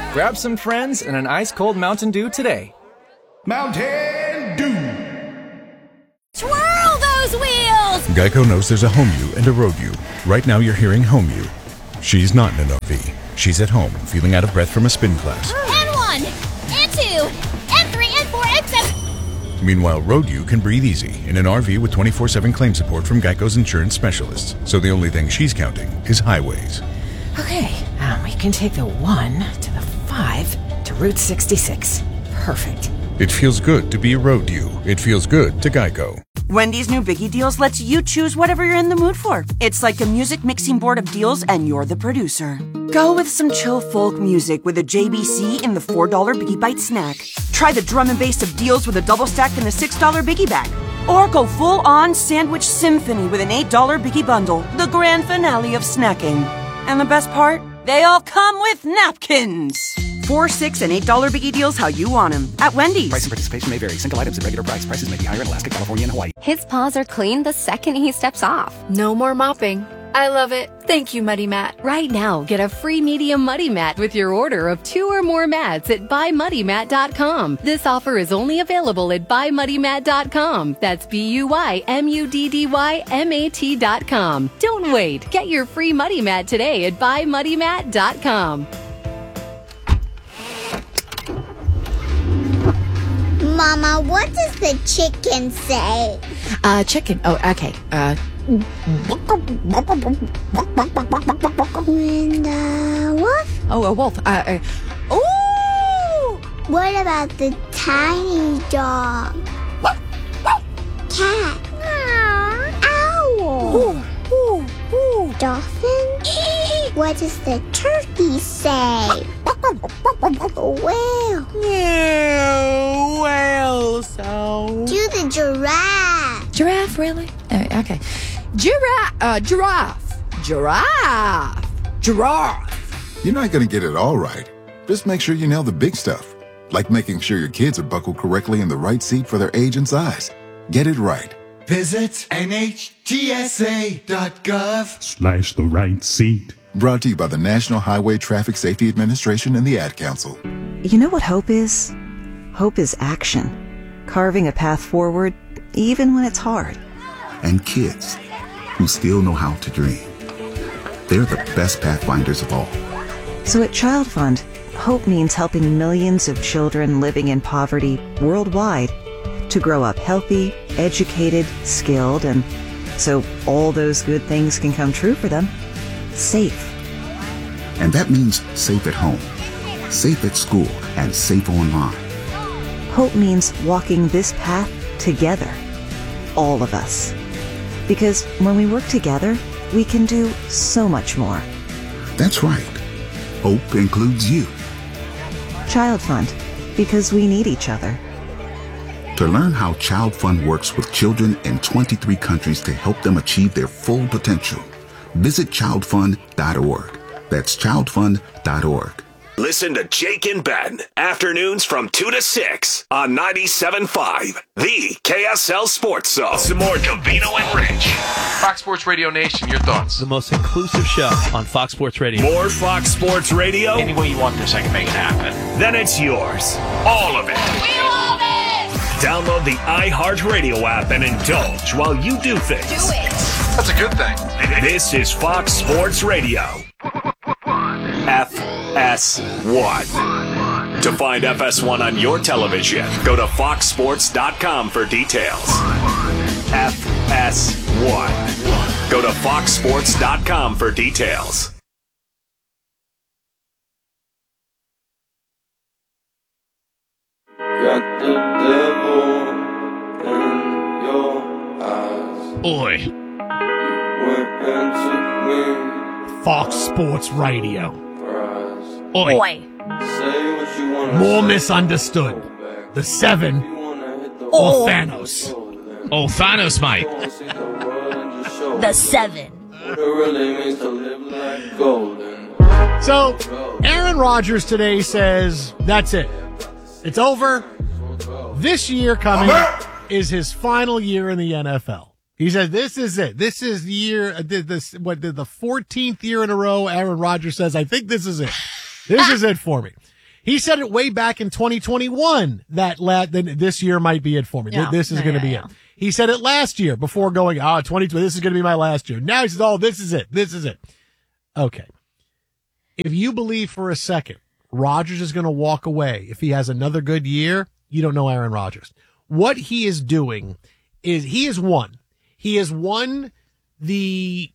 Grab some friends and an ice-cold Mountain Dew today. Mountain Dew. Twirl those wheels! Geico knows there's a home you and a road you. Right now you're hearing home you. She's not in an RV. She's at home, feeling out of breath from a spin class. And 1, and 2, and 3, and 4, and 7. Meanwhile, road you can breathe easy in an RV with 24/7 claim support from Geico's insurance specialists. So the only thing she's counting is highways. Okay, we can take the 1 to the 5 to Route 66. Perfect. It feels good to be a road you. It feels good to Geico. Wendy's new Biggie Deals lets you choose whatever you're in the mood for. It's like a music mixing board of deals, and you're the producer. Go with some chill folk music with a JBC in the $4 Biggie Bite snack. Try the drum and bass of deals with a double stack in the $6 Biggie Bag. Or go full-on sandwich symphony with an $8 Biggie Bundle, the grand finale of snacking. And the best part? They all come with napkins. $4, $6, and $8 Biggie Deals how you want them at Wendy's. Price and participation may vary. Single items at regular price. Prices may be higher in Alaska, California, and Hawaii. His paws are clean the second he steps off. No more mopping. I love it. Thank you, Muddy Mat. Right now, get a free medium Muddy Mat with your order of 2 or more mats at buymuddymat.com. This offer is only available at buymuddymat.com. That's BUYMUDDYMAT.com. Don't wait. Get your free Muddy Mat today at buymuddymat.com. Mama, what does the chicken say? Chicken. Oh, okay. And wolf? Oh, a wolf. Ooh! What about the tiny dog? Cat? Owl? Dolphin? What does the turkey say? Whale? Whale sound. Do the giraffe. Giraffe, really? Okay. Giraffe. You're not going to get it all right. Just make sure you nail the big stuff, like making sure your kids are buckled correctly in the right seat for their age and size. Get it right. Visit NHTSA.gov/ the right seat. Brought to you by the National Highway Traffic Safety Administration and the Ad Council. You know what hope is? Hope is action. Carving a path forward, even when it's hard. And kids who still know how to dream. They're the best pathfinders of all. So at Child Fund, hope means helping millions of children living in poverty worldwide to grow up healthy, educated, skilled, and so all those good things can come true for them. Safe. And that means safe at home, safe at school, and safe online. Hope means walking this path together. All of us. Because when we work together, we can do so much more. That's right. Hope includes you. Child Fund. Because we need each other. To learn how Child Fund works with children in 23 countries to help them achieve their full potential, visit childfund.org. That's childfund.org. Listen to Jake and Ben, afternoons from 2 to 6 on 97.5, the KSL Sports Zone. Some more Covino and Rich. Fox Sports Radio Nation, your thoughts? The most inclusive show on Fox Sports Radio. More Fox Sports Radio? Any way you want this, I can make it happen. Then it's yours. All of it. We love it! Download the iHeartRadio app and indulge while you do things. Do it! That's a good thing. This is Fox Sports Radio. FS1. To find FS1 on your television, go to foxsports.com for details. FS1. Go to foxsports.com for details. Got the devil in your eyes. Oi. You went and took me. Fox Sports Radio. Oi. Oi. Say what you want. More misunderstood. The 7 or Thanos. Oh, Thanos, mate. The 7. What it really means to live like golden. So, Aaron Rodgers today says, that's it. It's over. This year coming is his final year in the NFL. He said, this is it. This is the year, the 14th year in a row, Aaron Rodgers says, I think this is it. This is it for me. He said it way back in 2021 that this year might be it for me. Yeah. This is going to be it. He said it last year before going, 2020, this is going to be my last year. Now he says, this is it. This is it. Okay. If you believe for a second Rodgers is going to walk away if he has another good year, you don't know Aaron Rodgers. What he is doing is he has won. He has won the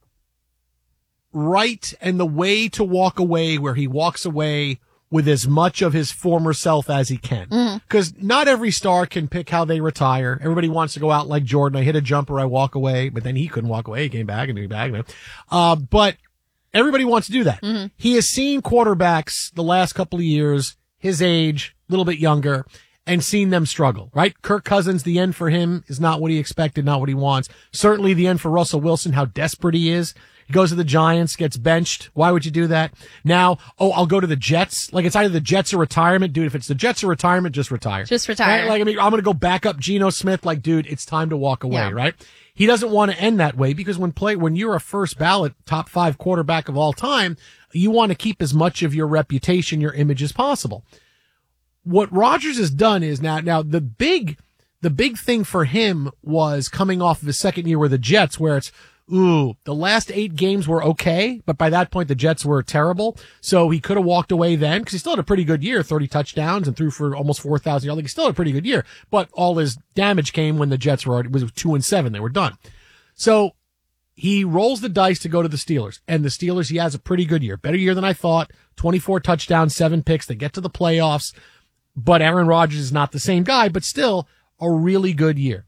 right and the way to walk away where he walks away with as much of his former self as he can. Because not every star can pick how they retire. Everybody wants to go out like Jordan. I hit a jumper, I walk away, but then he couldn't walk away. He came back and came back. But everybody wants to do that. He has seen quarterbacks the last couple of years, his age, a little bit younger, and seen them struggle, right? Kirk Cousins, the end for him is not what he expected, not what he wants. Certainly the end for Russell Wilson, how desperate he is. He goes to the Giants, gets benched. Why would you do that? Now, I'll go to the Jets. Like, it's either the Jets or retirement. Dude, if it's the Jets or retirement, just retire. Just retire. Right? Like, I'm going to go back up Geno Smith. Like, dude, it's time to walk away, right? He doesn't want to end that way because when you're a first ballot top 5 quarterback of all time, you want to keep as much of your reputation, your image as possible. What Rodgers has done is now the big thing for him was coming off of his second year with the Jets, where it's, the last 8 games were okay, but by that point the Jets were terrible. So he could have walked away then because he still had a pretty good year, 30 touchdowns and threw for almost 4,000 yards. Like, he still had a pretty good year, but all his damage came when the Jets was 2-7. They were done. So he rolls the dice to go to the Steelers, and the Steelers, he has a pretty good year, better year than I thought. 24 touchdowns, 7 picks. They get to the playoffs, but Aaron Rodgers is not the same guy, but still a really good year.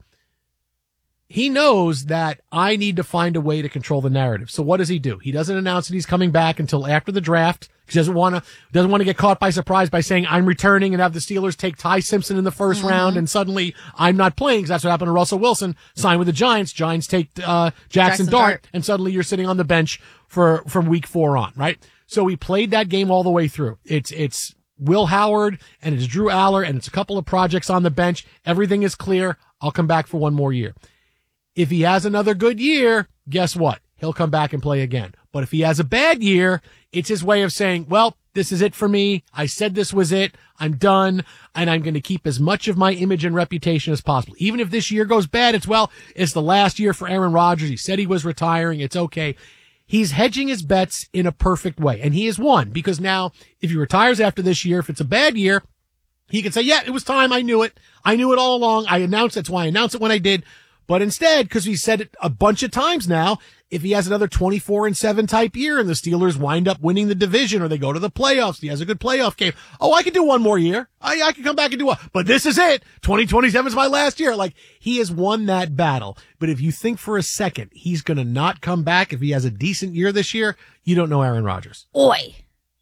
He knows that I need to find a way to control the narrative. So what does he do? He doesn't announce that he's coming back until after the draft. He doesn't want to get caught by surprise by saying I'm returning and have the Steelers take Ty Simpson in the first round and suddenly I'm not playing, because that's what happened to Russell Wilson. Signed with the Giants. Giants take Jackson Dart, and suddenly you're sitting on the bench from week 4 on, right? So he played that game all the way through. It's Will Howard and it's Drew Aller and it's a couple of projects on the bench. Everything is clear. I'll come back for one more year. If he has another good year, guess what? He'll come back and play again. But if he has a bad year, it's his way of saying, well, this is it for me. I said this was it. I'm done. And I'm going to keep as much of my image and reputation as possible. Even if this year goes bad, it's the last year for Aaron Rodgers. He said he was retiring. It's okay. He's hedging his bets in a perfect way. And he has won, because now if he retires after this year, if it's a bad year, he can say, yeah, it was time. I knew it. I knew it all along. I announced. That's why I announced it when I did. But instead, because we said it a bunch of times now, if he has another 24-7 type year and the Steelers wind up winning the division or they go to the playoffs, he has a good playoff game. I can do one more year. I can come back and do one. But this is it. 2027 is my last year. Like, he has won that battle. But if you think for a second he's going to not come back if he has a decent year this year, you don't know Aaron Rodgers. Oi.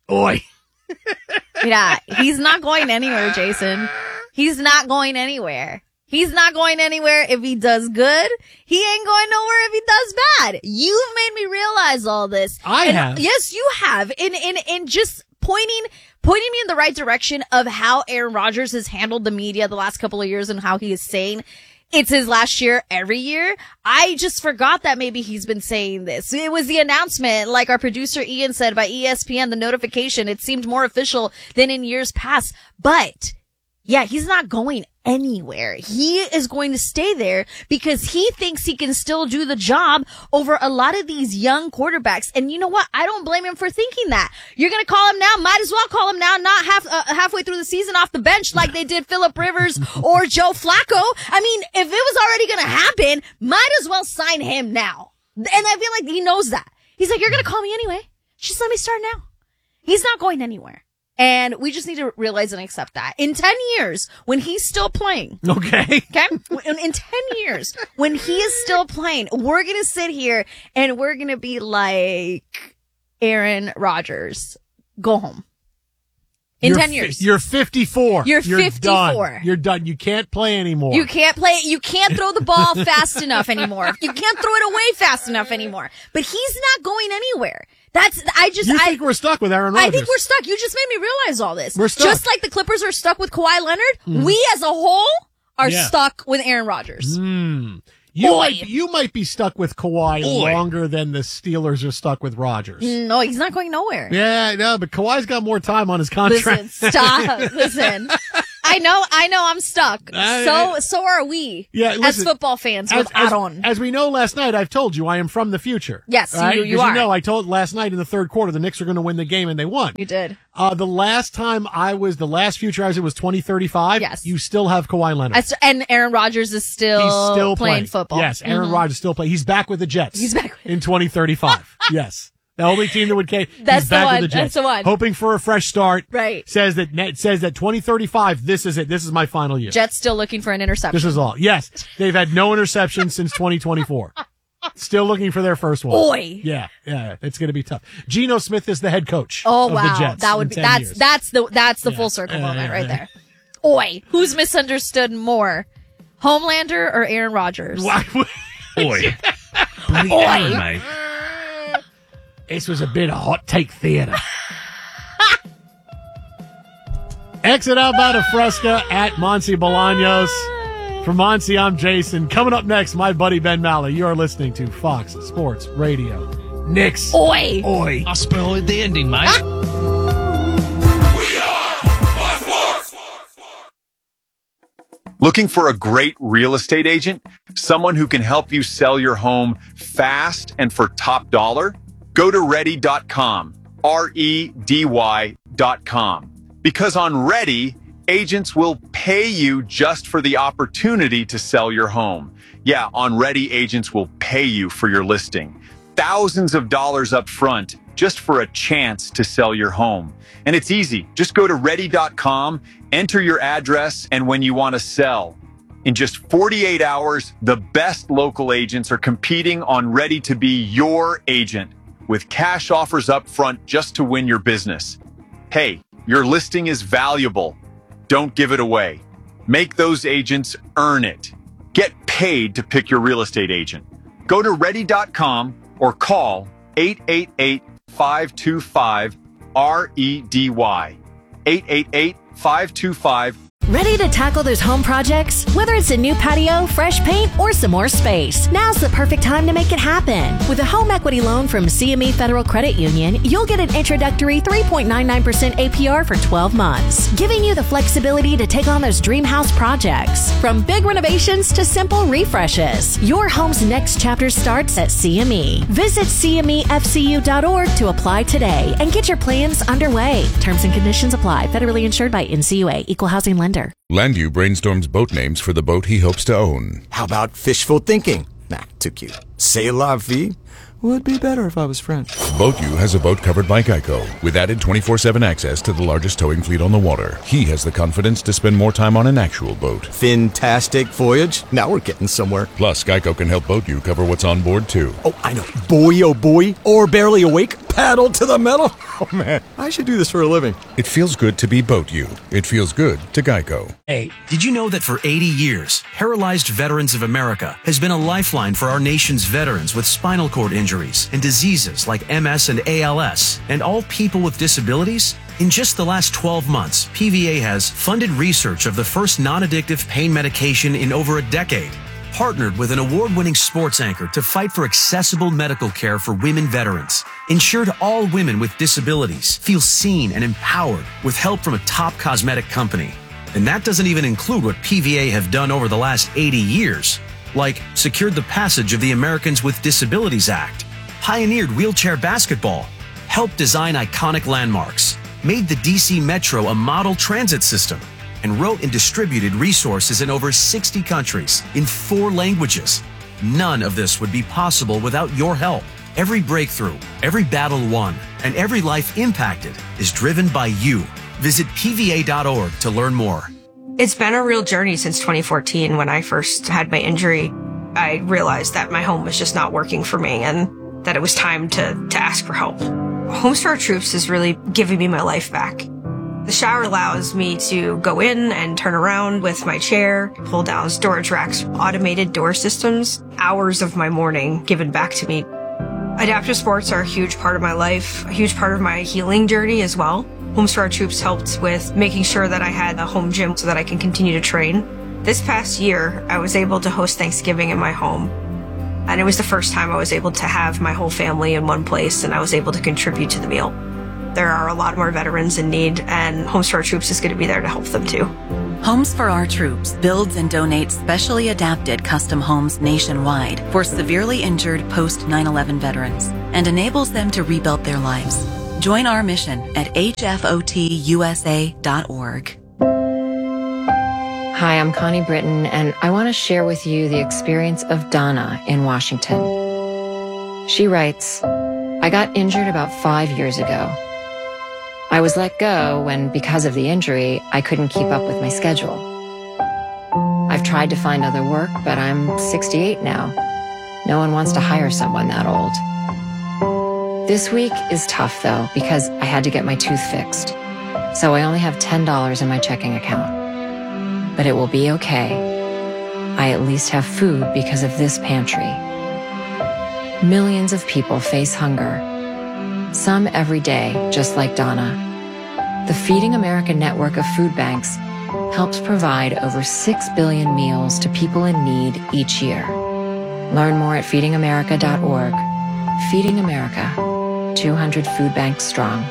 Yeah, he's not going anywhere, Jason. He's not going anywhere. He's not going anywhere if he does good. He ain't going nowhere if he does bad. You've made me realize all this. I have. Yes, you have. In just pointing me in the right direction of how Aaron Rodgers has handled the media the last couple of years and how he is saying it's his last year every year. I just forgot that maybe he's been saying this. It was the announcement, like our producer Ian said, by ESPN, the notification. It seemed more official than in years past. But yeah, he's not going anywhere. He is going to stay there because he thinks he can still do the job over a lot of these young quarterbacks. And you know what? I don't blame him for thinking that. You're going to call him now. Might as well call him now, not halfway through the season off the bench like they did Phillip Rivers or Joe Flacco. I mean, if it was already going to happen, might as well sign him now. And I feel like he knows that. He's like, you're going to call me anyway. Just let me start now. He's not going anywhere. And we just need to realize and accept that. In 10 years, when he's still playing. Okay. In 10 years, when he is still playing, we're going to sit here and we're going to be like, Aaron Rodgers, go home. In 10 years. You're 54. You're 54. Done. You're done. You can't play anymore. You can't play. You can't throw the ball fast enough anymore. You can't throw it away fast enough anymore. But he's not going anywhere. You think we're stuck with Aaron Rodgers? I think we're stuck. You just made me realize all this. We're stuck. Just like the Clippers are stuck with Kawhi Leonard, we as a whole are stuck with Aaron Rodgers. You might be stuck with Kawhi longer than the Steelers are stuck with Rodgers. No, he's not going nowhere. Yeah, no, but Kawhi's got more time on his contract. Listen, stop. Listen. I know I'm stuck. So are we. Yeah, listen, as football fans with Aaron. As we know last night, I've told you I am from the future. Yes, right? you are. You know, I told last night in the third quarter the Knicks are going to win the game, and they won. You did. The last future I was, it was 2035. Yes. You still have Kawhi Leonard. And Aaron Rodgers is still playing football. Yes, Aaron Rodgers is still playing. He's back with the Jets. He's back in 2035. Yes. The only team that would care. That's he's back the one. with the Jets. That's the one. Hoping for a fresh start. Right. Says that 2035, this is it. This is my final year. Jets still looking for an interception. This is all. Yes. They've had no interceptions since 2024. Still looking for their first one. Boy. Yeah. It's going to be tough. Geno Smith is the head coach. Oh, of wow. the Jets. That would be, that's the full circle moment right there. Oi. Who's misunderstood more? Homelander or Aaron Rodgers? Oi. Oi. Mate. This was a bit of hot take theater. Exit out by the Fresca at Monty Bolaños. For Monty, I'm Jason. Coming up next, my buddy Ben Maller. You are listening to Fox Sports Radio. Knicks. Oi. Oi. I'll spoil the ending, mate. Looking for a great real estate agent? Someone who can help you sell your home fast and for top dollar? Go to Ready.com, REDY.com. Because on Ready, agents will pay you just for the opportunity to sell your home. Yeah, on Ready, agents will pay you for your listing. Thousands of dollars up front just for a chance to sell your home. And it's easy. Just go to Ready.com, enter your address, and when you want to sell. In just 48 hours, the best local agents are competing on Ready to be your agent, with cash offers up front just to win your business. Hey, your listing is valuable. Don't give it away. Make those agents earn it. Get paid to pick your real estate agent. Go to Ready.com or call 888-525-REDY. 888-525-REDY. Ready to tackle those home projects? Whether it's a new patio, fresh paint, or some more space, now's the perfect time to make it happen. With a home equity loan from CME Federal Credit Union, you'll get an introductory 3.99% APR for 12 months, giving you the flexibility to take on those dream house projects. From big renovations to simple refreshes, your home's next chapter starts at CME. Visit CMEFCU.org to apply today and get your plans underway. Terms and conditions apply. Federally insured by NCUA. Equal housing lender. Landu brainstorms boat names for the boat he hopes to own. How about fishful thinking? Nah, too cute. C'est la vie would be better if I was French. BoatU has a boat covered by Geico, with added 24/7 access to the largest towing fleet on the water. He has the confidence to spend more time on an actual boat. Fantastic voyage. Now we're getting somewhere. Plus, Geico can help BoatU cover what's on board, too. Oh, I know. Boy, oh boy. Or barely awake. Paddle to the metal. Oh, man. I should do this for a living. It feels good to be BoatU. It feels good to Geico. Hey, did you know that for 80 years, Paralyzed Veterans of America has been a lifeline for our nation's veterans with spinal cord injuries and diseases like MS and ALS, and all people with disabilities? In just the last 12 months, PVA has funded research of the first non-addictive pain medication in over a decade, partnered with an award-winning sports anchor to fight for accessible medical care for women veterans, ensured all women with disabilities feel seen and empowered with help from a top cosmetic company. And that doesn't even include what PVA have done over the last 80 years, like secured the passage of the Americans with Disabilities Act, pioneered wheelchair basketball, helped design iconic landmarks, made the DC Metro a model transit system, and wrote and distributed resources in over 60 countries in 4 languages. None of this would be possible without your help. Every breakthrough, every battle won, and every life impacted is driven by you. Visit PVA.org to learn more. It's been a real journey since 2014 when I first had my injury. I realized that my home was just not working for me and that it was time to ask for help. Homes for Our Troops is really giving me my life back. The shower allows me to go in and turn around with my chair, pull down storage racks, automated door systems, hours of my morning given back to me. Adaptive sports are a huge part of my life, a huge part of my healing journey as well. Homes for Our Troops helped with making sure that I had a home gym so that I can continue to train. This past year, I was able to host Thanksgiving in my home. And it was the first time I was able to have my whole family in one place, and I was able to contribute to the meal. There are a lot more veterans in need, and Homes for Our Troops is going to be there to help them too. Homes for Our Troops builds and donates specially adapted custom homes nationwide for severely injured post 9/11 veterans and enables them to rebuild their lives. Join our mission at hfotusa.org. Hi, I'm Connie Britton, and I want to share with you the experience of Donna in Washington. She writes, I got injured about 5 years ago. I was let go when, because of the injury, I couldn't keep up with my schedule. I've tried to find other work, but I'm 68 now. No one wants to hire someone that old. This week is tough, though, because I had to get my tooth fixed. So I only have $10 in my checking account. But it will be okay. I at least have food because of this pantry. Millions of people face hunger. Some every day, just like Donna. The Feeding America network of food banks helps provide over 6 billion meals to people in need each year. Learn more at feedingamerica.org. Feeding America, 200 food banks strong.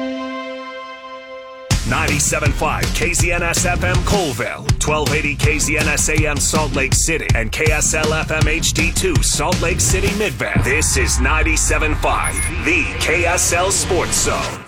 97.5 KZNS FM Colville, 1280 KZNS AM Salt Lake City, and KSL FM HD2 Salt Lake City Midvale. This is 97.5, the KSL Sports Zone.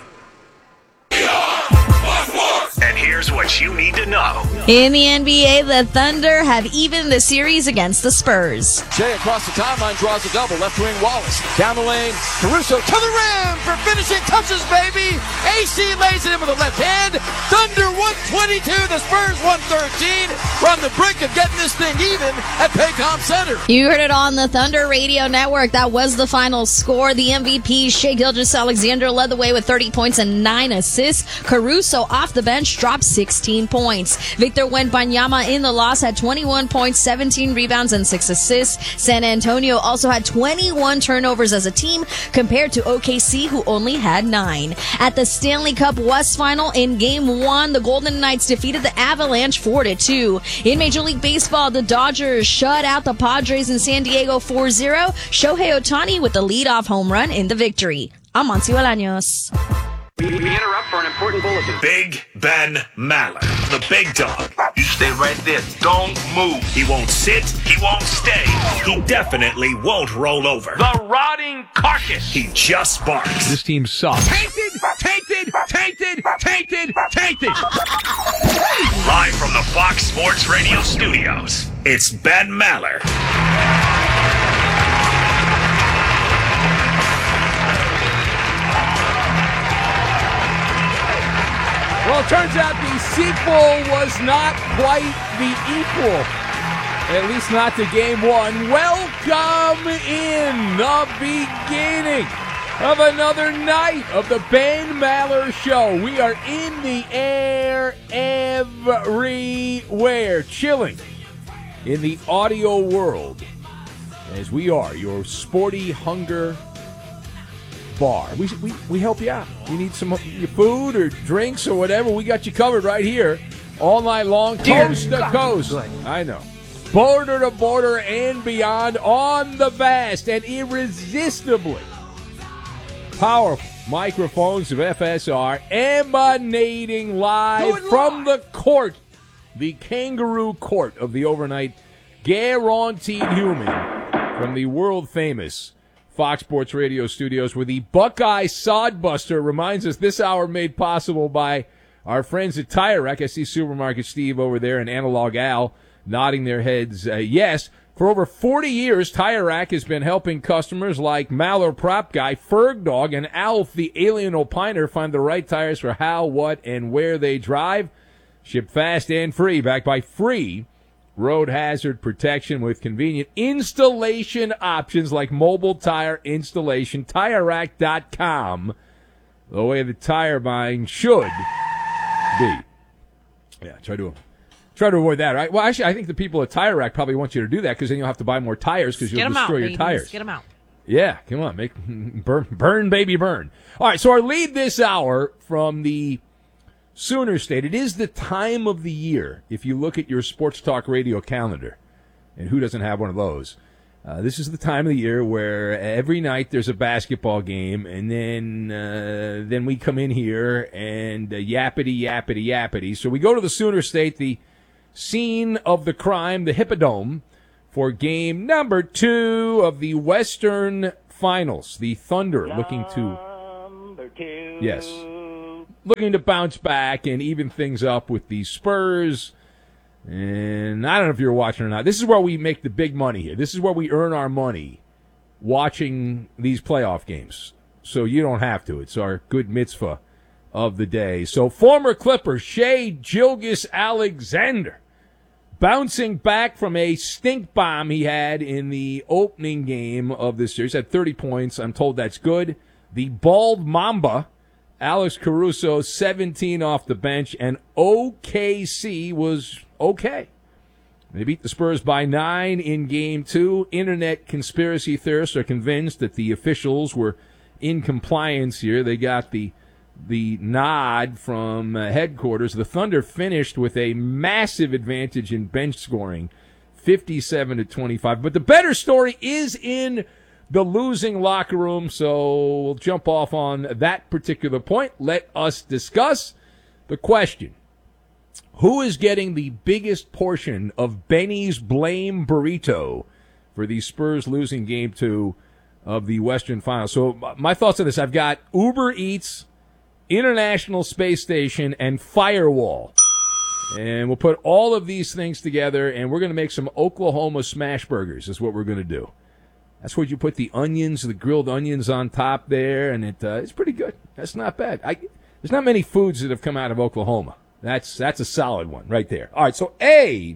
And here's what you need to know. In the NBA, the Thunder have evened the series against the Spurs. Shea across the timeline draws a double. Left wing Wallace. Down the lane. Caruso to the rim for finishing touches, baby. AC lays it in with the left hand. Thunder 122. The Spurs 113. We're on the brink of getting this thing even at Paycom Center. You heard it on the Thunder Radio Network. That was the final score. The MVP, Shai Gilgeous-Alexander, led the way with 30 points and 9 assists. Caruso off the bench dropped 16 points. Victor Wembanyama in the loss had 21 points, 17 rebounds, and 6 assists. San Antonio also had 21 turnovers as a team compared to OKC, who only had 9. At the Stanley Cup West Final in Game 1, the Golden Knights defeated the Avalanche 4-2. In Major League Baseball, the Dodgers shut out the Padres in San Diego 4-0. Shohei Ohtani with the leadoff home run in the victory. I'm Monty Bolaños. We interrupt for an important bulletin. Big Ben Maller, the big dog. You stay right there. Don't move. He won't sit. He won't stay. He definitely won't roll over. The rotting carcass. He just barks. This team sucks. Tainted! Live from the Fox Sports Radio studios, it's Ben Maller. Well, it turns out the sequel was not quite the equal. At least not to Game 1. Welcome in the beginning of another night of the Ben Maller Show. We are in the air everywhere, chilling in the audio world as we are your sporty hunger bar. We help you out. You need some your food or drinks or whatever, we got you covered right here all night long, coast to coast. I know. Border to border and beyond on the vast and irresistibly powerful microphones of FSR, emanating live from the court, the kangaroo court of the overnight guaranteed human, from the world famous Fox Sports Radio studios, where the Buckeye Sodbuster reminds us this hour made possible by our friends at Tire Rack. I see Supermarket Steve over there and Analog Al nodding their heads yes. For over 40 years, Tire Rack has been helping customers like Maller Prop Guy, Ferg Dog, and Alf the Alien Opiner find the right tires for how, what, and where they drive. Ship fast and free, backed by free road hazard protection with convenient installation options like mobile tire installation. TireRack.com, the way the tire buying should be. Yeah, try to avoid that, right? Well, actually, I think the people at Tire Rack probably want you to do that, because then you'll have to buy more tires because you'll destroy your tires. Get them out. Yeah, come on, burn, baby, burn. All right, so our lead this hour from the Sooner State. It is the time of the year, if you look at your sports talk radio calendar, and who doesn't have one of those? This is the time of the year where every night there's a basketball game, and then we come in here and yappity. So we go to the Sooner State, the scene of the crime, the Hippodome, for game number 2 of the Western Finals. The Thunder looking to bounce back and even things up with the Spurs. And I don't know if you're watching or not. This is where we make the big money here. This is where we earn our money watching these playoff games. So you don't have to. It's our good mitzvah of the day. So former Clipper Shai Gilgeous-Alexander bouncing back from a stink bomb he had in the opening game of this series. Had 30 points. I'm told that's good. The bald Mamba, Alex Caruso, 17 off the bench, and OKC was okay. They beat the Spurs by 9 in Game 2. Internet conspiracy theorists are convinced that the officials were in compliance here. They got the nod from headquarters. The Thunder finished with a massive advantage in bench scoring, 57-25. But the better story is in the losing locker room, so we'll jump off on that particular point. Let us discuss the question. Who is getting the biggest portion of Benny's blame burrito for the Spurs losing Game 2 of the Western Finals? So my thoughts on this, I've got Uber Eats, International Space Station, and Firewall. And we'll put all of these things together, and we're going to make some Oklahoma smash burgers is what we're going to do. That's where you put the onions, the grilled onions on top there, and it's pretty good. That's not bad. There's not many foods that have come out of Oklahoma. That's a solid one right there. All right, so I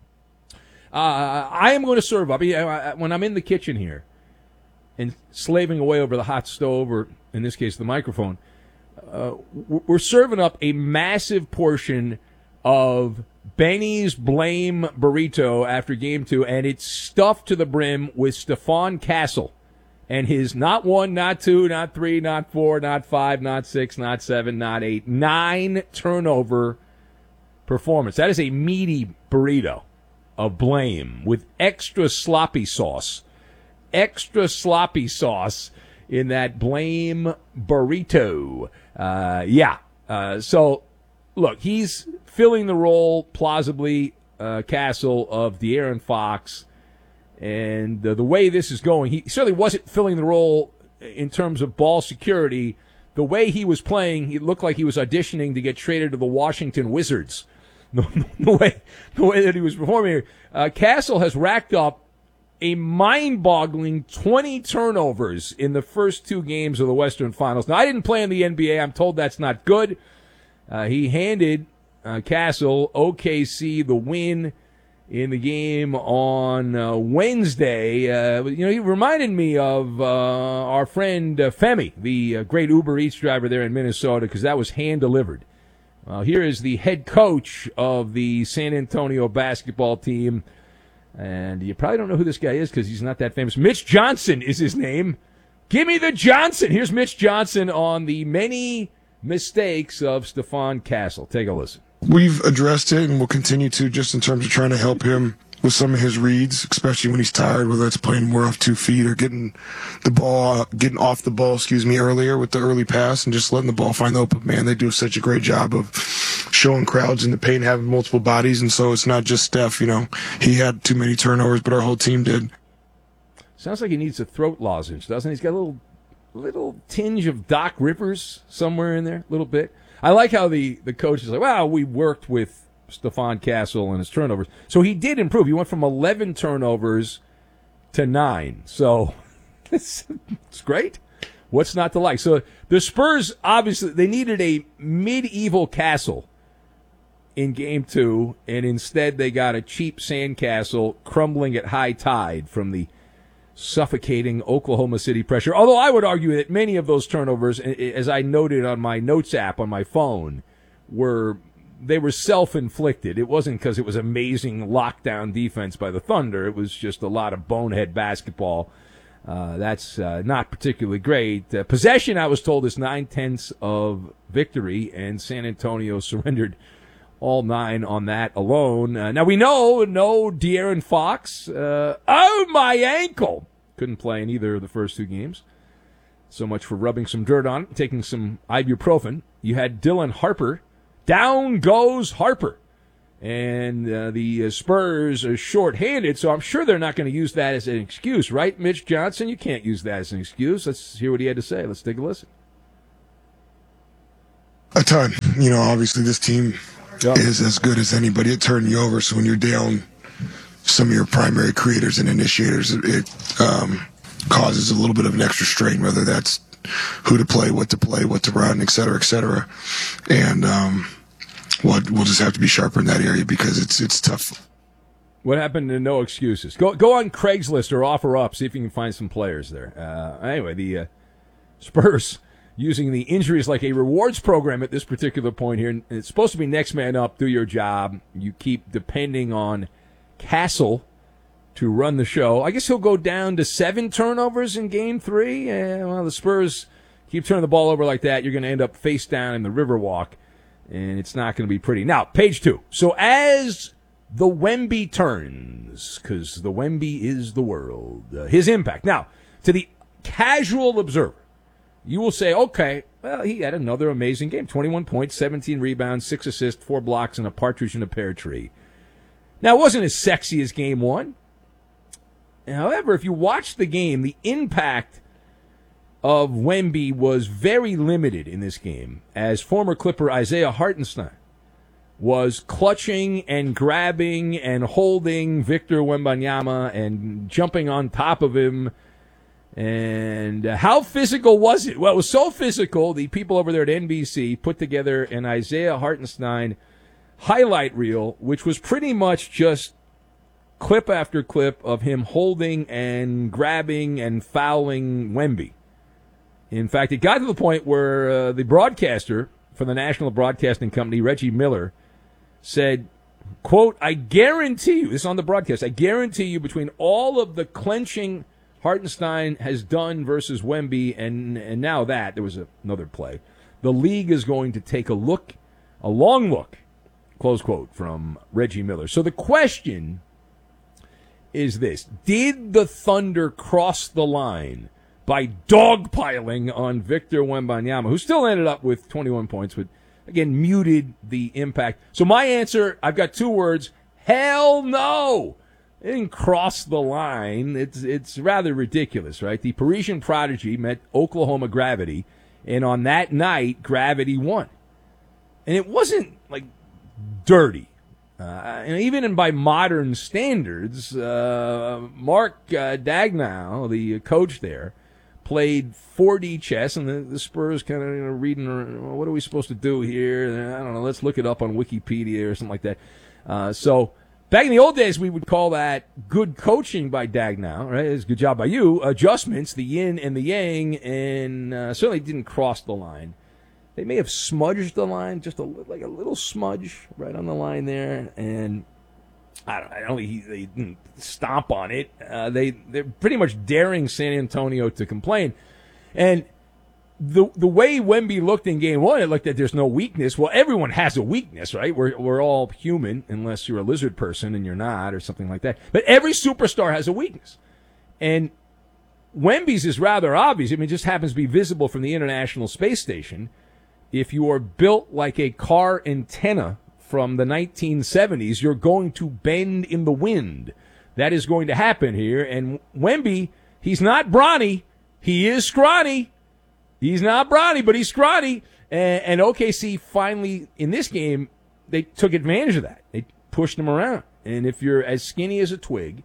am going to serve up. When I'm in the kitchen here and slaving away over the hot stove, or in this case the microphone, we're serving up a massive portion of Benny's blame burrito after Game 2, and it's stuffed to the brim with Stephon Castle and his not 1, not 2, not 3, not 4, not 5, not 6, not 7, not 8, 9 turnover performance. That is a meaty burrito of blame with extra sloppy sauce in that blame burrito. So, look, he's filling the role, plausibly, Castle, of De'Aaron Fox. And the way this is going, he certainly wasn't filling the role in terms of ball security. The way he was playing, he looked like he was auditioning to get traded to the Washington Wizards. The way that he was performing here. Castle has racked up a mind-boggling 20 turnovers in the first 2 games of the Western Finals. Now, I didn't play in the NBA. I'm told that's not good. He handed Castle, OKC, the win in the game on Wednesday. He reminded me of our friend Femi, the great Uber Eats driver there in Minnesota, because that was hand-delivered. Here is the head coach of the San Antonio basketball team, and you probably don't know who this guy is because he's not that famous. Mitch Johnson is his name. Give me the Johnson. Here's Mitch Johnson on the many mistakes of Stephon Castle. Take a listen. We've addressed it and we'll continue to, just in terms of trying to help him with some of his reads, especially when he's tired, whether it's playing more off 2 feet or getting off the ball, earlier with the early pass and just letting the ball find the open man. They do such a great job of showing crowds in the paint, having multiple bodies. And so it's not just Steph, he had too many turnovers, but our whole team did. Sounds like he needs a throat lozenge, doesn't he? He's got a little tinge of Doc Rivers somewhere in there, a little bit. I like how the coach is like, well, we worked with Stephon Castle and his turnovers. So he did improve. He went from 11 turnovers to 9. So it's great. What's not to like? So the Spurs, obviously, they needed a medieval Castle in Game 2, and instead they got a cheap sandcastle crumbling at high tide from the suffocating Oklahoma City pressure. Although I would argue that many of those turnovers, as I noted on my notes app on my phone, were self-inflicted. It wasn't because it was amazing lockdown defense by the Thunder. It was just a lot of bonehead basketball That's not particularly great. Possession, I was told, is 9/10 of victory, and San Antonio surrendered all 9 on that alone. Now we know no De'Aaron Fox. Oh, my ankle! Couldn't play in either of the first 2 games. So much for rubbing some dirt on it, taking some ibuprofen. You had Dylan Harper. Down goes Harper. And the Spurs are shorthanded, so I'm sure they're not going to use that as an excuse, right, Mitch Johnson? You can't use that as an excuse. Let's hear what he had to say. Let's take a listen. A ton. Obviously this team is as good as anybody at turning you over, so when you're down some of your primary creators and initiators, it causes a little bit of an extra strain, whether that's who to play, what to run, et cetera, et cetera. And we'll just have to be sharper in that area because it's tough. What happened to no excuses? Go on Craigslist or offer up, see if you can find some players there. Anyway, the Spurs using the injuries like a rewards program at this particular point here. And it's supposed to be next man up, do your job. You keep depending on Castle to run the show. I guess he'll go down to 7 turnovers in Game 3. Well, the Spurs keep turning the ball over like that, you're going to end up face down in the Riverwalk, and it's not going to be pretty. Now, page 2. So as the Wemby turns, because the Wemby is the world, his impact. Now, to the casual observer, you will say, okay, well, he had another amazing game. 21 points, 17 rebounds, 6 assists, 4 blocks, and a partridge in a pear tree. Now, it wasn't as sexy as Game 1. However, if you watch the game, the impact of Wemby was very limited in this game, as former Clipper Isaiah Hartenstein was clutching and grabbing and holding Victor Wembanyama and jumping on top of him. And how physical was it? Well, it was so physical, the people over there at NBC put together an Isaiah Hartenstein highlight reel, which was pretty much just clip after clip of him holding and grabbing and fouling Wemby. In fact, it got to the point where the broadcaster for the National Broadcasting Company, Reggie Miller, said, quote, I guarantee you, this is on the broadcast, I guarantee you between all of the clenching Hartenstein has done versus Wemby and now that, there was another play, the league is going to take a long look, close quote from Reggie Miller. So the question is this: did the Thunder cross the line by dogpiling on Victor Wembanyama, who still ended up with 21 points, but again muted the impact? So my answer, I've got 2 words: hell no. They didn't cross the line. It's rather ridiculous, right? The Parisian Prodigy met Oklahoma Gravity, and on that night, Gravity won. And it wasn't like dirty. And even by modern standards, Mark Daigneault, the coach there, played 4D chess, and the Spurs kind of reading, what are we supposed to do here? I don't know, let's look it up on Wikipedia or something like that. So back in the old days, we would call that good coaching by Daigneault, right? It's a good job by you. Adjustments, the yin and the yang, and certainly didn't cross the line. They may have smudged the line, just like a little smudge right on the line there, and I don't think they didn't stomp on it. They're pretty much daring San Antonio to complain. And the way Wemby looked in Game 1, it looked like there's no weakness. Well, everyone has a weakness, right? We're all human, unless you're a lizard person and you're not, or something like that. But every superstar has a weakness. And Wemby's is rather obvious. I mean, it just happens to be visible from the International Space Station. If you are built like a car antenna from the 1970s, you're going to bend in the wind. That is going to happen here. And Wemby, he's not brawny. He is scrawny. He's not brawny, but he's scrawny. And OKC finally, in this game, they took advantage of that. They pushed him around. And if you're as skinny as a twig,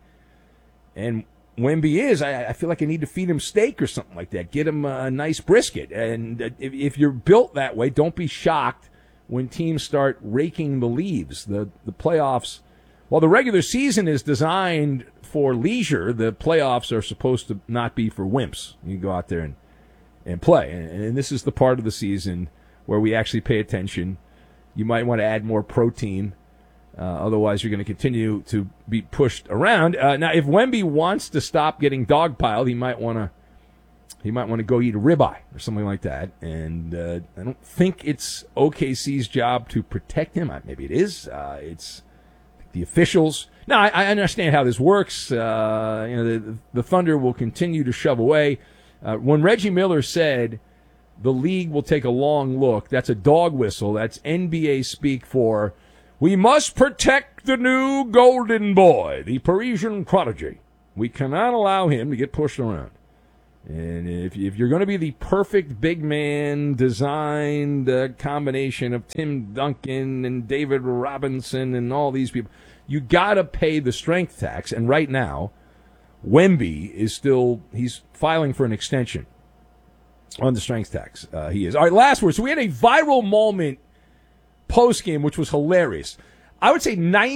and Wemby is, I feel like I need to feed him steak or something like that. Get him a nice brisket. And if you're built that way, don't be shocked when teams start raking the leaves. The playoffs, while the regular season is designed for leisure, the playoffs are supposed to not be for wimps. You go out there and play. And this is the part of the season where we actually pay attention. You might want to add more protein Otherwise, you're going to continue to be pushed around. Now, if Wemby wants to stop getting dogpiled, he might want to go eat a ribeye or something like that. And I don't think it's OKC's job to protect him. Maybe it is. It's the officials. Now, I understand how this works. The Thunder will continue to shove away. When Reggie Miller said the league will take a long look, that's a dog whistle. That's NBA speak for, we must protect the new golden boy, the Parisian prodigy. We cannot allow him to get pushed around. And if you're going to be the perfect big man designed combination of Tim Duncan and David Robinson and all these people, you got to pay the strength tax. And right now, Wemby he's filing for an extension on the strength tax. He is. All right, last word. So we had a viral moment post-game, which was hilarious. I would say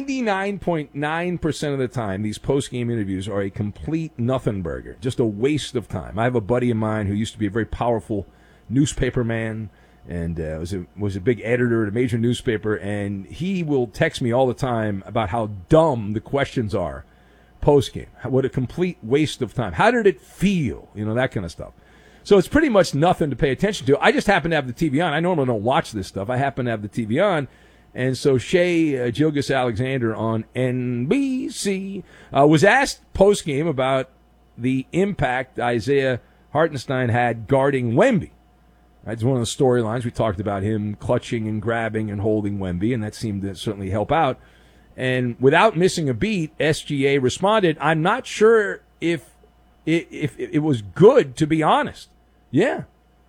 99.9% of the time, these post-game interviews are a complete nothing burger, just a waste of time. I have a buddy of mine who used to be a very powerful newspaper man and was a big editor at a major newspaper, and he will text me all the time about how dumb the questions are post-game. What a complete waste of time. How did it feel? That kind of stuff. So it's pretty much nothing to pay attention to. I just happen to have the TV on. I normally don't watch this stuff. I happen to have the TV on. And so Shai Gilgeous-Alexander on NBC was asked post-game about the impact Isaiah Hartenstein had guarding Wemby. It's one of the storylines. We talked about him clutching and grabbing and holding Wemby, and that seemed to certainly help out. And without missing a beat, SGA responded, I'm not sure if it was good, to be honest. Yeah,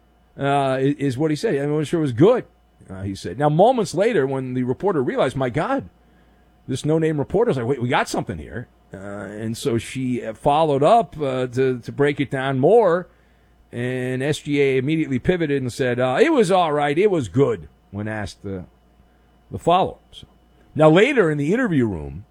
is what he said. I'm not sure it was good. He said. Now, moments later, when the reporter realized, my God, this no-name reporter's like, wait, we got something here. And so she followed up to break it down more, and SGA immediately pivoted and said, it was all right, it was good, when asked the follow-up. So, now, later in the interview room,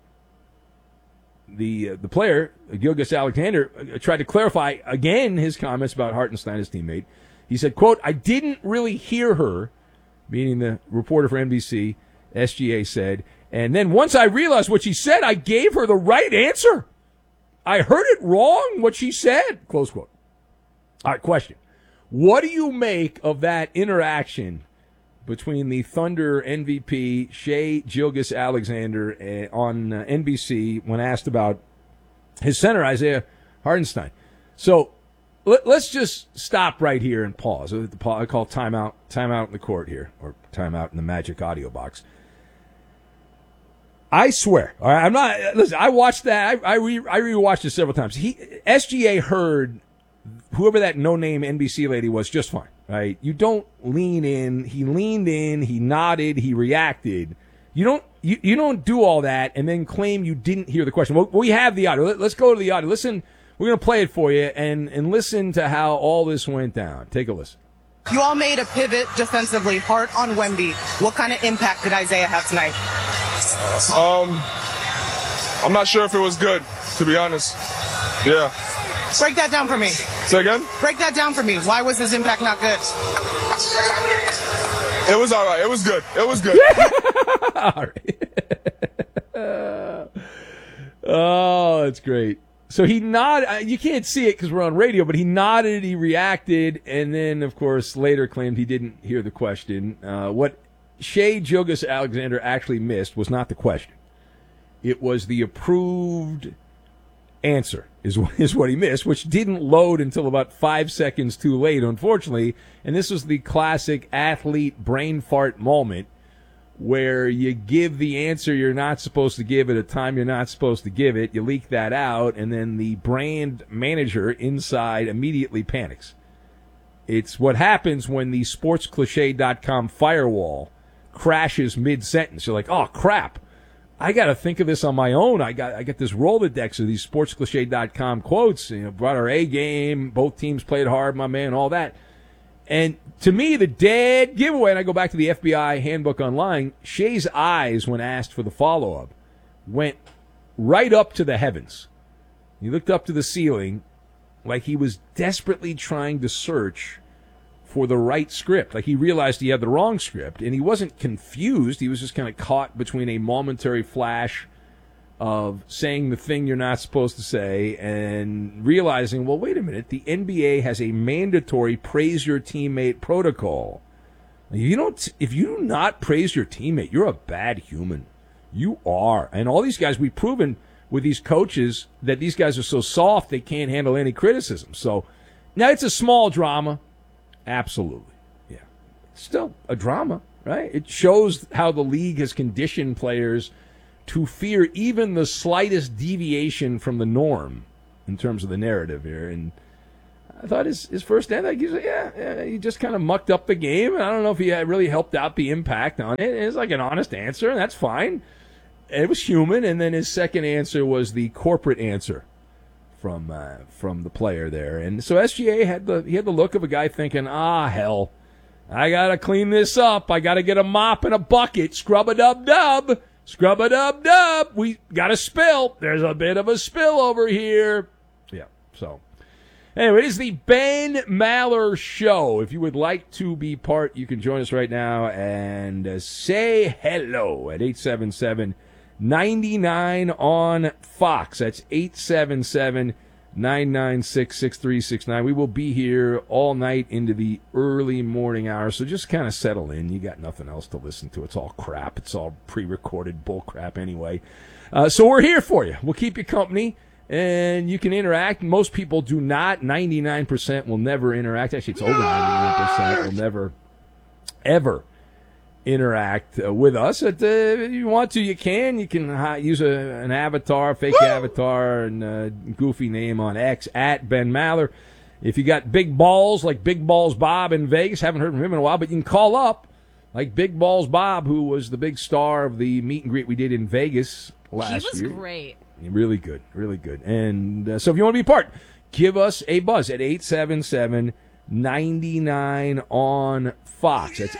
the player, Gilgeous-Alexander, tried to clarify again his comments about Hartenstein, his teammate. He said, quote, I didn't really hear her, meaning the reporter for NBC, SGA said, and then once I realized what she said, I gave her the right answer. I heard it wrong, what she said, close quote. All right, question. What do you make of that interaction between the Thunder MVP, Shai Gilgeous-Alexander, on NBC when asked about his center, Isaiah Hartenstein? So let's just stop right here and pause. I call timeout in the court here, or timeout in the Magic audio box. I swear, all right, I'm not. Listen, I watched that. I rewatched it several times. SGA heard whoever that no-name NBC lady was just fine. Right? You don't lean in. He leaned in. He nodded. He reacted. You don't do all that and then claim you didn't hear the question. Well, we have the audio. Let's go to the audio. Listen. We're going to play it for you and listen to how all this went down. Take a listen. You all made a pivot defensively, hard on Wemby. What kind of impact did Isaiah have tonight? I'm not sure if it was good, to be honest. Yeah. Break that down for me. Say again? Break that down for me. Why was his impact not good? It was all right. It was good. It was good. All right. Oh, that's great. So he nodded. You can't see it because we're on radio, but he nodded, he reacted, and then, of course, later claimed he didn't hear the question. What Shai Gilgeous-Alexander actually missed was not the question. It was the approved answer is what he missed, which didn't load until about 5 seconds too late, unfortunately. And this was the classic athlete brain fart moment where you give the answer you're not supposed to give at a time you're not supposed to give it. You leak that out, and then the brand manager inside immediately panics. It's what happens when the sportscliche.com firewall crashes mid-sentence. You're like, oh, crap. I got to think of this on my own. I got this Rolodex of these sportscliche.com quotes. Brought our A game. Both teams played hard, my man, all that. And to me, the dead giveaway, and I go back to the FBI handbook online, Shai's eyes, when asked for the follow-up, went right up to the heavens. He looked up to the ceiling like he was desperately trying to search for the right script. Like, he realized he had the wrong script, and he wasn't confused. He was just kind of caught between a momentary flash of saying the thing you're not supposed to say and realizing, well, wait a minute, the NBA has a mandatory praise your teammate protocol. If you do not praise your teammate, you're a bad human. You are. And all these guys, we've proven with these coaches that these guys are so soft they can't handle any criticism. So now it's a small drama. Absolutely. Yeah. It's still a drama, right? It shows how the league has conditioned players to fear even the slightest deviation from the norm in terms of the narrative here. And I thought his first end, like, he just kind of mucked up the game. I don't know if he really helped out the impact on it. It's like an honest answer, and that's fine. It was human. And then his second answer was the corporate answer from the player there. And so SGA had the look of a guy thinking, hell, I got to clean this up. I got to get a mop and a bucket. Scrub-a-dub-dub. Scrub-a-dub-dub. We got a spill. There's a bit of a spill over here. Yeah, so anyway, it is the Ben Maller Show. If you would like to be part, you can join us right now and say hello at 877-99 on Fox. That's 877-996-6369. We will be here all night into the early morning hours, so just kind of settle in. You got nothing else to listen to. It's all crap. It's all pre-recorded bull crap anyway. So we're here for you. We'll keep you company. And you can interact. Most people do not. 99% will never interact. Actually, it's over 99% will never, ever interact with us. If you want to, you can. You can use an avatar, fake avatar, and goofy name on X, at Ben Maller. If you got big balls, like Big Balls Bob in Vegas, haven't heard from him in a while, but you can call up, like Big Balls Bob, who was the big star of the meet and greet we did in Vegas last year. He was great. Really good, really good. And so if you want to be a part, give us a buzz at 877-99 on Fox. That's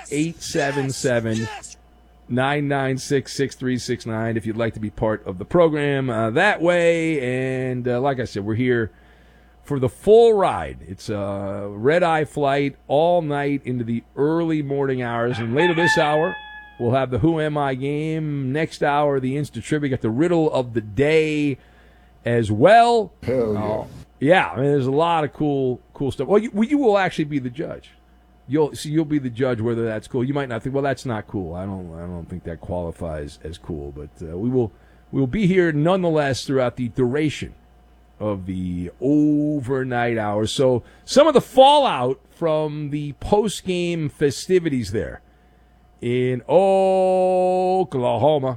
877-996-6369 if you'd like to be part of the program that way. And like I said, we're here for the full ride. It's a red-eye flight all night into the early morning hours. And later this hour, we'll have the Who Am I game. Next hour, the Insta Trivia. Got the riddle of the day as well. Hell yeah. Yeah, I mean, there's a lot of cool stuff. Well, you will actually be the judge. You'll be the judge whether that's cool. You might not think, well, that's not cool. I don't think that qualifies as cool. But we will be here nonetheless throughout the duration of the overnight hours. So some of the fallout from the post-game festivities there in Oklahoma,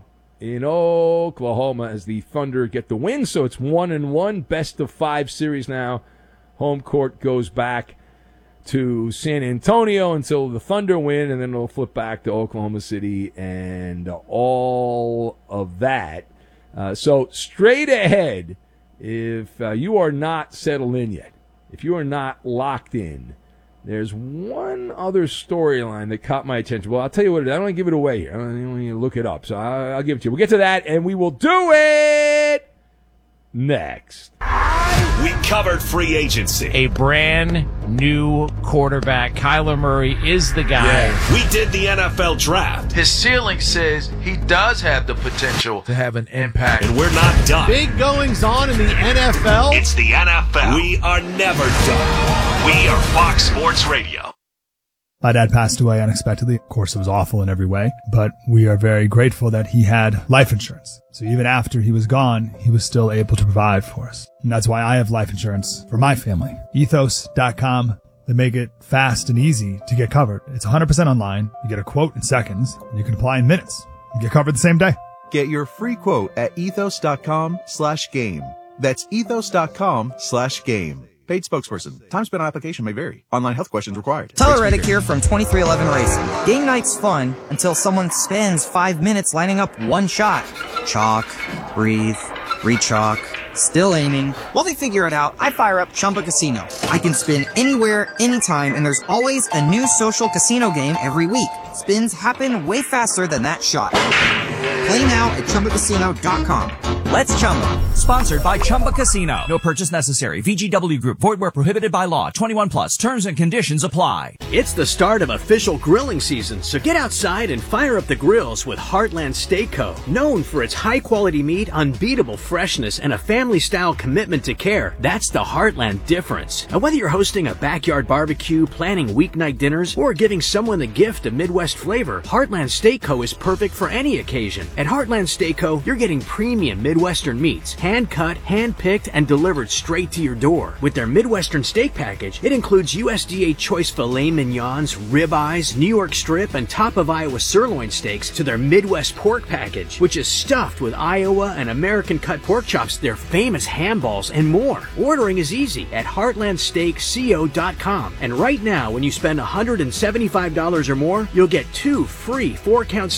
as the Thunder get the win. So it's 1-1, best of 5 series now. Home court goes back to San Antonio until the Thunder win, and then it'll flip back to Oklahoma City and all of that. So straight ahead, if you are not settled in yet, if you are not locked in, there's one other storyline that caught my attention. Well, I'll tell you what, I don't want to give it away here. I don't want you to look it up, so I'll give it to you. We'll get to that, and we will do it next. We covered free agency. A brand new quarterback. Kyler Murray is the guy. Yeah. We did the NFL draft. His ceiling says he does have the potential to have an impact. And we're not done. Big goings on in the NFL. It's the NFL. We are never done. We are Fox Sports Radio. My dad passed away unexpectedly. Of course, it was awful in every way, but we are very grateful that he had life insurance. So even after he was gone, he was still able to provide for us. And that's why I have life insurance for my family. Ethos.com. They make it fast and easy to get covered. It's 100% online. You get a quote in seconds, and you can apply in minutes. You get covered the same day. Get your free quote at ethos.com/game. That's ethos.com/game. Paid spokesperson. Time spent on application may vary. Online health questions required. Tyler Reddick here from 2311 Racing. Game night's fun until someone spends 5 minutes lining up one shot. Chalk, breathe, re-chalk, still aiming. While they figure it out, I fire up Chumba Casino. I can spin anywhere, anytime, and there's always a new social casino game every week. Spins happen way faster than that shot. Play now at ChumbaCasino.com. Let's Chumba. Sponsored by Chumba Casino. No purchase necessary. VGW Group. Void where prohibited by law. 21 plus. Terms and conditions apply. It's the start of official grilling season, so get outside and fire up the grills with Heartland Steak Co. Known for its high-quality meat, unbeatable freshness, and a family-style commitment to care, that's the Heartland difference. And whether you're hosting a backyard barbecue, planning weeknight dinners, or giving someone the gift of Midwest flavor, Heartland Steak Co. is perfect for any occasion. At Heartland Steak Co., you're getting premium Midwestern meats, hand-cut, hand-picked, and delivered straight to your door. With their Midwestern steak package, it includes USDA choice filet mignons, ribeyes, New York strip, and top of Iowa sirloin steaks to their Midwest pork package, which is stuffed with Iowa and American cut pork chops, their famous ham balls, and more. Ordering is easy at heartlandsteakco.com. And right now, when you spend $175 or more, you'll get 2 free 4-count